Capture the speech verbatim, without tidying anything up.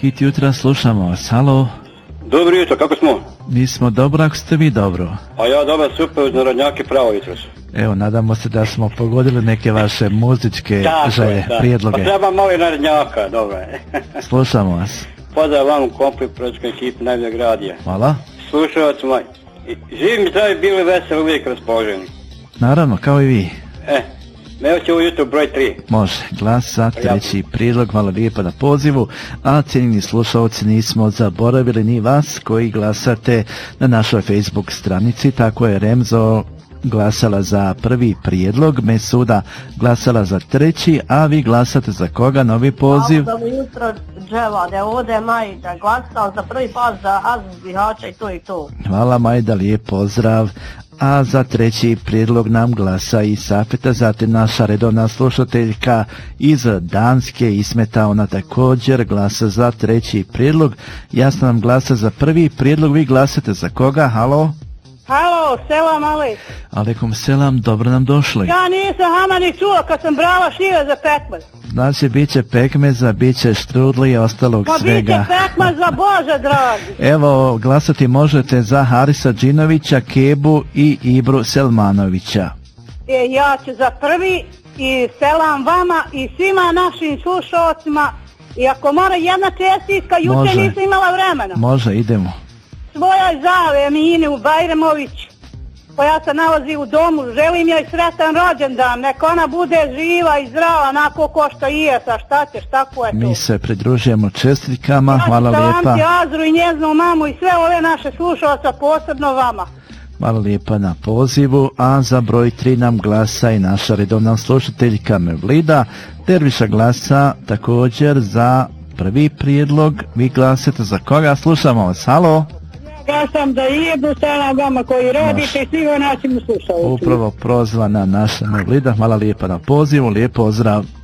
Hit jutra, slušamo vas. Halo. Dobro jutro, kako smo? Mi smo dobro, ako ste vi dobro. A ja dobro, super, uz narodnjake pravo jutro. Evo, nadamo se da smo pogodili neke vaše muzičke tako želje, je, prijedloge. Pa treba malo i narodnjaka, dobro je. Slušamo vas. Pozdrav vam u komplet pročka ekipu najboljeg radija. Hvala. Slušavac moj. Živi mi zdravi, bili veseli, uvijek raspoloženi. Naravno, kao i vi. E, evo će ovo jutro broj tri. Može, glas za treći prijedlog, hvala lijepo na pozivu, a cijenjeni slušalci, nismo zaboravili ni vas koji glasate na našoj Facebook stranici, tako je Remzo glasala za prvi prijedlog, Mesuda glasala za treći, a vi glasate za koga? Novi poziv? Dobro jutro, Dževade, ovdje je Majda, glasao za prvi pas za Aziz Bihaća i to i to. Hvala Majda, lijep pozdrav. A za treći prijedlog nam glasa i Safeta, zatim naša redovna slušateljka iz Danske, Ismeta, ona također glasa za treći prijedlog. Jasno nam glasa za prvi prijedlog, vi glasate za koga? Halo? Halo, selam alejk. Alejkum selam, dobro nam došli. Ja nisam hama ni čuo kad sam brala šive za pekmez. Znači, bit će pekmeza, bit će štrudli i ostalog pa svega. Pa bit će pekmez za Bože, dragi. Evo, glasati možete za Harisa Džinovića, Kebu i Ibru Selmanovića. E, ja ću za prvi i selam vama i svima našim slušalcima. I ako mora jedna čestitka, juče nisam imala vremena. Može, idemo. Svojoj zave Emini u Bajremović, koja se nalazi u domu, želim joj sretan rođendan, neka ona bude živa i zdrava, onako ko što i je, sa šta ćeš, tako je to. Mi se pridružujemo čestitkama, hvala lijepa. Ja ću salamti Azru i njeznu mamu i sve ove naše slušalca, posebno vama. Hvala lijepa na pozivu, a za broj tri nam glasa i naša redovna slušateljka Mevlida, Derviša glasa također za prvi prijedlog, vi glasate za koga? Slušamo vas, halo? Ja sam da jedu selam vama koji radite i svima našim slušalcima. Upravo prozvana naša Mevlida, hvala lijepa na pozivu, lijep pozdrav.